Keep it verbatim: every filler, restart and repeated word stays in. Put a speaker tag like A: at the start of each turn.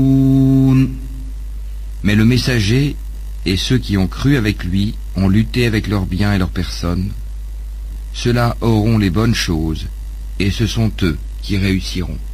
A: Mais le messager et ceux qui ont cru avec lui ont lutté avec leurs biens et leurs personnes. Ceux-là auront les bonnes choses, et ce sont eux qui réussiront.